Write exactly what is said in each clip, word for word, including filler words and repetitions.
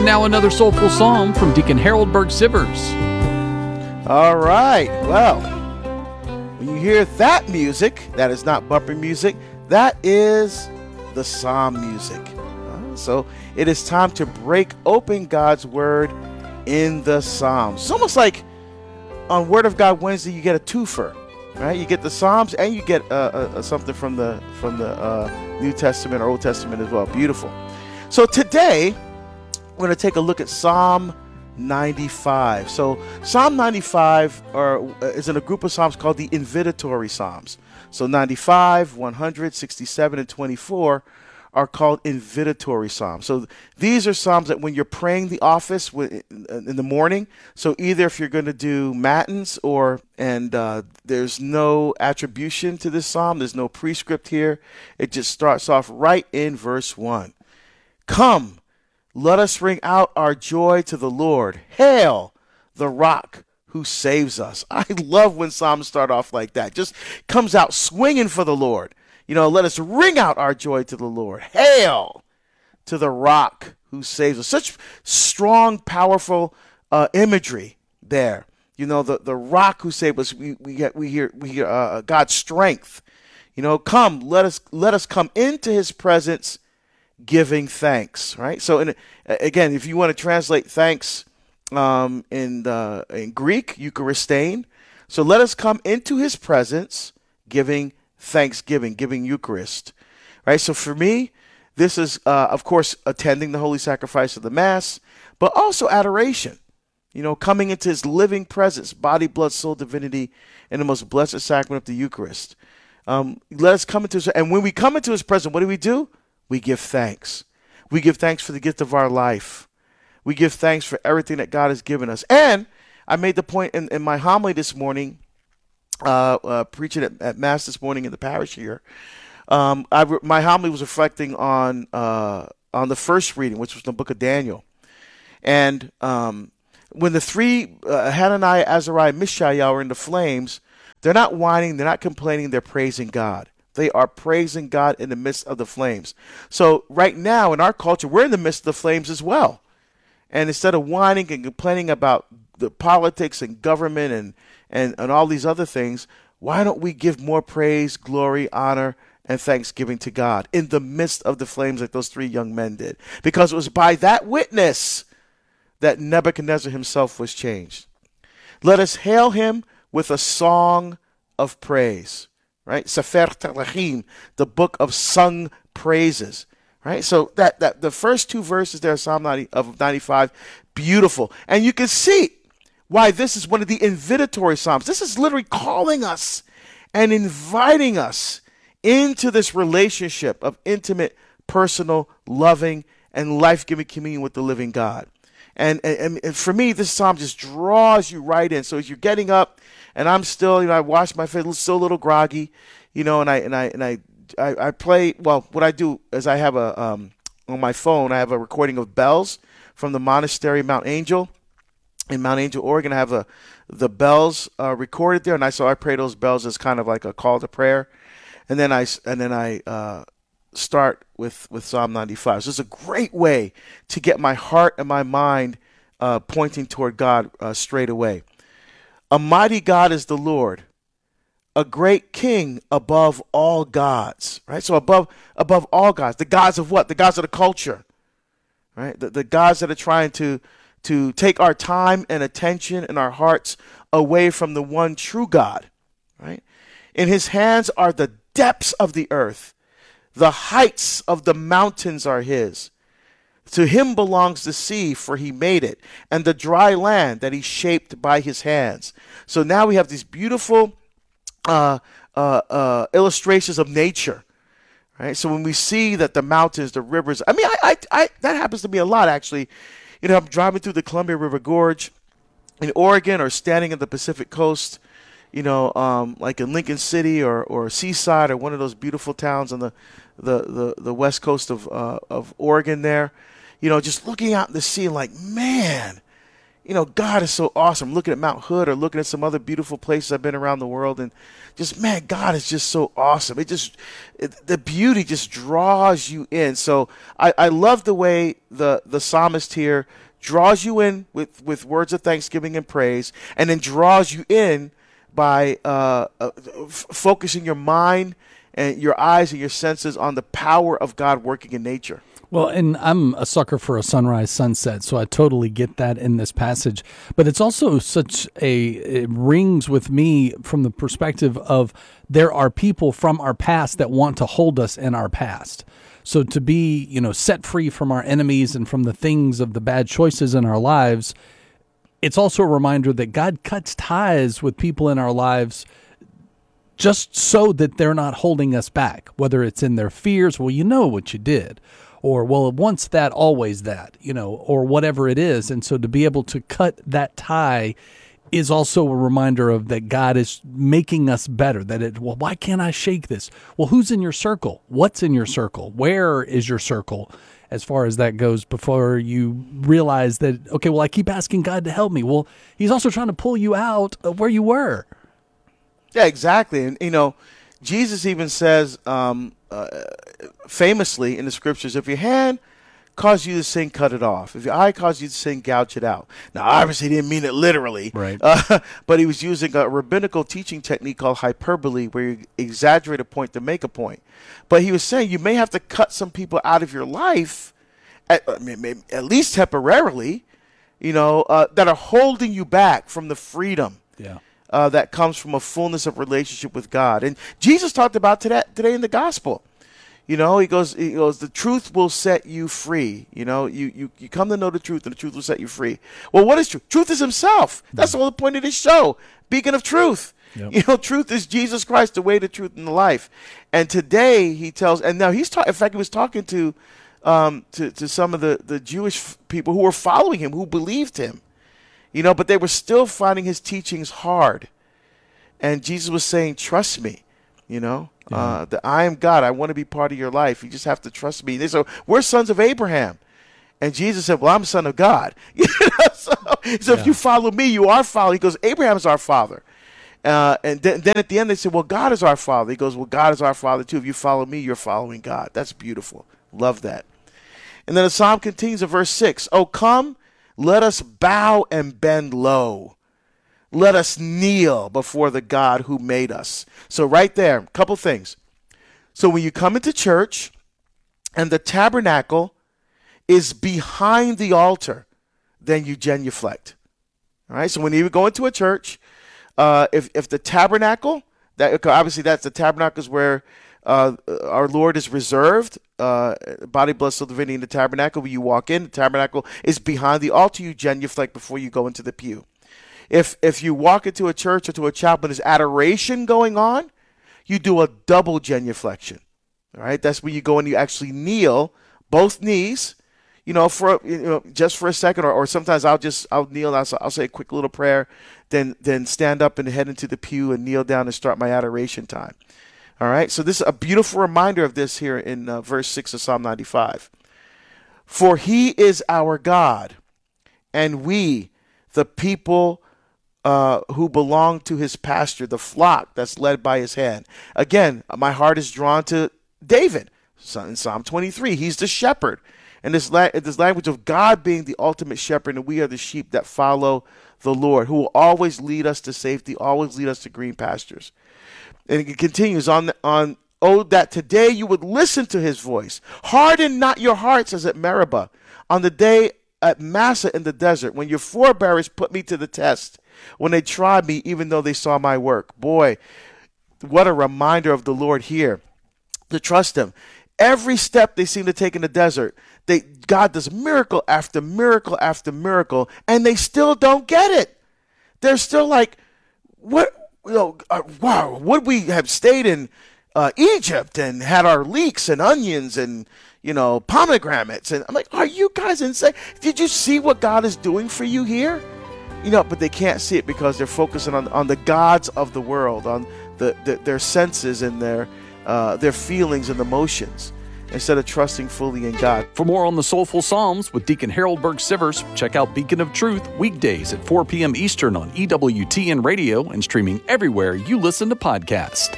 now another soulful psalm from Deacon Harold Berg Sivers. All right. Well, when you hear that music, that is not bumper music. That is the psalm music. Uh, so it is time to break open God's word in the Psalms. It's almost like on Word of God Wednesday, you get a twofer, right? You get the Psalms and you get uh, uh, something from the from the uh, New Testament or Old Testament as well. Beautiful. So today, we're going to take a look at Psalm ninety-five. So Psalm ninety-five are, is in a group of Psalms called the invitatory Psalms. So ninety-five, one hundred, sixty-seven, and twenty-four are called invitatory Psalms. So these are Psalms that when you're praying the office in the morning, so either if you're going to do matins or, and uh, there's no attribution to this Psalm, there's no prescript here, it just starts off right in verse one. Come, let us ring out our joy to the Lord. Hail the rock who saves us. I love when Psalms start off like that. Just comes out swinging for the Lord. You know, let us ring out our joy to the Lord. Hail to the rock who saves us. Such strong, powerful uh, imagery there. You know, the, the rock who saves us. We we get, we hear we hear uh, God's strength. You know, come, let us let us come into His presence, giving thanks. Right. So, in, again, if you want to translate thanks um, in uh, in Greek, Eucharistein. So let us come into His presence, giving Thanksgiving, giving Eucharist, right? So for me, this is, uh, of course, attending the holy sacrifice of the Mass, but also adoration, you know, coming into His living presence, body, blood, soul, divinity, in the most blessed sacrament of the Eucharist. Um, let us come into His, and when we come into His presence, what do we do? We give thanks. We give thanks for the gift of our life. We give thanks for everything that God has given us. And I made the point in, in my homily this morning, Uh, uh, preaching at, at Mass this morning in the parish here. Um, I re- my homily was reflecting on uh, on the first reading, which was the book of Daniel. And um, when the three, uh, Hananiah, Azariah, and Mishael are in the flames, they're not whining, they're not complaining, they're praising God. They are praising God in the midst of the flames. So right now in our culture, we're in the midst of the flames as well. And instead of whining and complaining about the politics and government and And, and all these other things, why don't we give more praise, glory, honor, and thanksgiving to God in the midst of the flames like those three young men did? Because it was by that witness that Nebuchadnezzar himself was changed. Let us hail Him with a song of praise, right? Sefer Telachim, the book of sung praises, right? So that, that the first two verses there, Psalm ninety, of ninety-five, beautiful. And you can see why this is one of the invitatory Psalms. This is literally calling us and inviting us into this relationship of intimate, personal, loving, and life-giving communion with the living God. And, and, and for me, this Psalm just draws you right in. So as you're getting up, and I'm still, you know, I wash my face, still a little groggy, you know, and I and I and I I, I play. Well, what I do is I have a um, on my phone, I have a recording of bells from the monastery Mount Angel. In Mount Angel, Oregon, I have a, the bells uh, recorded there, and I so I pray those bells as kind of like a call to prayer, and then I and then I uh, start with, with Psalm ninety-five. So it's a great way to get my heart and my mind uh, pointing toward God uh, straight away. A mighty God is the Lord, a great King above all gods. Right, so above above all gods, the gods of what? The gods of the culture, right? The the gods that are trying to to take our time and attention and our hearts away from the one true God, right? In His hands are the depths of the earth. The heights of the mountains are His. To Him belongs the sea, for He made it, and the dry land that He shaped by His hands. So now we have these beautiful uh, uh, uh, illustrations of nature, right? So when we see that the mountains, the rivers, I mean, I, I, I that happens to me a lot, actually. You know, I'm driving through the Columbia River Gorge in Oregon or standing at the Pacific Coast, you know, um, like in Lincoln City or, or Seaside or one of those beautiful towns on the, the, the, the west coast of uh, of Oregon there, you know, just looking out in the sea like, man, you know, God is so awesome. Looking at Mount Hood or looking at some other beautiful places I've been around the world, and just, man, God is just so awesome. It just, it, the beauty just draws you in. So I, I love the way the, the psalmist here draws you in with, with words of thanksgiving and praise, and then draws you in by uh, uh, f- focusing your mind and your eyes and your senses on the power of God working in nature. Well, and I'm a sucker for a sunrise, sunset, so I totally get that in this passage. But it's also such a, it rings with me from the perspective of there are people from our past that want to hold us in our past. So to be, you know, set free from our enemies and from the things of the bad choices in our lives, it's also a reminder that God cuts ties with people in our lives just so that they're not holding us back, whether it's in their fears, well, you know what you did, or, well, once that, always that, you know, or whatever it is. And so to be able to cut that tie is also a reminder of that God is making us better, that it, well, why can't I shake this? Well, who's in your circle? What's in your circle? Where is your circle as far as that goes before you realize that, okay, well, I keep asking God to help me. Well, he's also trying to pull you out of where you were. Yeah, exactly. And, you know, Jesus even says um, uh, famously in the scriptures, if your hand causes you to sin, cut it off. If your eye causes you to sin, gouge it out. Now, obviously, he didn't mean it literally, right? Uh, but he was using a rabbinical teaching technique called hyperbole, where you exaggerate a point to make a point. But he was saying you may have to cut some people out of your life, at, I mean, maybe, at least temporarily, you know, uh, that are holding you back from the freedom. Yeah. Uh, that comes from a fullness of relationship with God. And Jesus talked about today, today in the gospel. You know, he goes, he goes, the truth will set you free. You know, you, you, you come to know the truth, and the truth will set you free. Well, what is truth? Truth is himself. That's the whole point of this show. Beacon of truth. Yep. You know, truth is Jesus Christ, the way, the truth, and the life. And today he tells, and now he's talking, in fact, he was talking to, um, to, to some of the, the Jewish f- people who were following him, who believed him. You know, but they were still finding his teachings hard. And Jesus was saying, trust me, you know, yeah. uh, that I am God. I want to be part of your life. You just have to trust me. They said, we're sons of Abraham. And Jesus said, well, I'm a son of God. You know, so so yeah. if you follow me, you are following. He goes, Abraham is our father. Uh, and then, then at the end, they said, well, God is our father. He goes, well, God is our father, too. If you follow me, you're following God. That's beautiful. Love that. And then the psalm continues in verse six. Oh, come. Let us bow and bend low. Let us kneel before the God who made us. So right there, a couple things. So when you come into church and the tabernacle is behind the altar, then you genuflect. All right. So when you go into a church, uh, if if the tabernacle, that obviously that's the tabernacle is where uh, our Lord is reserved. Uh, body, blood, soul, divinity in the tabernacle. When you walk in, the tabernacle is behind the altar. You genuflect before you go into the pew. If if you walk into a church or to a chapel and there's adoration going on, you do a double genuflection. All right, that's where you go and you actually kneel, both knees, you know, for you know just for a second, or, or sometimes I'll just I'll kneel. I'll, I'll say a quick little prayer, then then stand up and head into the pew and kneel down and start my adoration time. All right, so this is a beautiful reminder of this here in uh, verse six of Psalm ninety-five. For he is our God, and we, the people uh, who belong to his pasture, the flock that's led by his hand. Again, my heart is drawn to David. In Psalm twenty-three, he's the shepherd. And this, la- this language of God being the ultimate shepherd, and we are the sheep that follow the Lord, who will always lead us to safety, always lead us to green pastures. And it continues on, on, oh, that today you would listen to his voice. Harden not your hearts as at Meribah, on the day at Massah in the desert, when your forebears put me to the test, when they tried me, even though they saw my work. Boy, what a reminder of the Lord here, to trust him. Every step they seem to take in the desert, they God does miracle after miracle after miracle, and they still don't get it. They're still like, what? You know, uh, wow, would we have stayed in uh, Egypt and had our leeks and onions and, you know, pomegranates? And I'm like, are you guys insane? Did you see what God is doing for you here? You know, but they can't see it because they're focusing on, on the gods of the world, on the, the their senses and their uh, their feelings and emotions. instead of trusting fully in God. For more on the Soulful Psalms with Deacon Harold Burke Sivers, check out Beacon of Truth weekdays at four p.m. Eastern on E W T N Radio and streaming everywhere you listen to podcasts.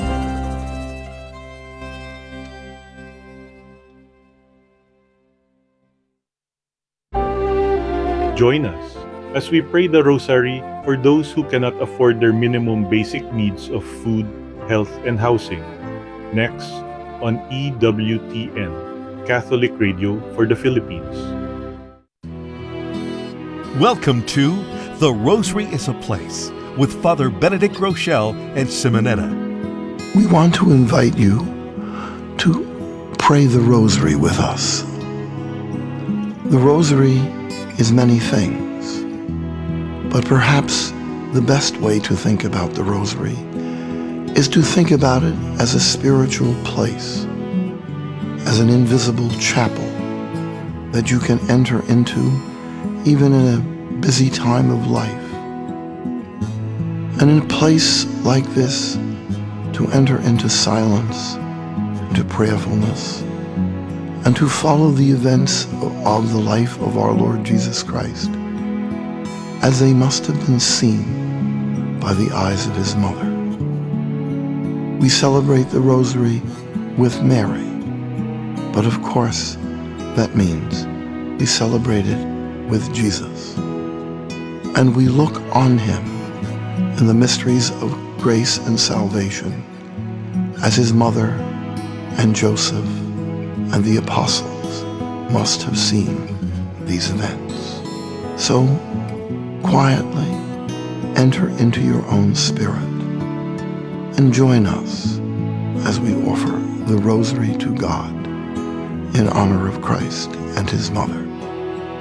Join us as we pray the Rosary for those who cannot afford their minimum basic needs of food, health, and housing. Next, on E W T N, Catholic Radio for the Philippines. Welcome to The Rosary is a Place with Father Benedict Rochelle and Simonetta. We want to invite you to pray the Rosary with us. The Rosary is many things, but perhaps the best way to think about the Rosary is to think about it as a spiritual place, as an invisible chapel that you can enter into even in a busy time of life. And in a place like this, to enter into silence, into prayerfulness, and to follow the events of the life of our Lord Jesus Christ as they must have been seen by the eyes of his mother. We celebrate the Rosary with Mary, but of course that means we celebrate it with Jesus. And we look on him in the mysteries of grace and salvation as his mother and Joseph and the apostles must have seen these events. So, quietly enter into your own spirit and join us as we offer the Rosary to God in honor of Christ and his mother.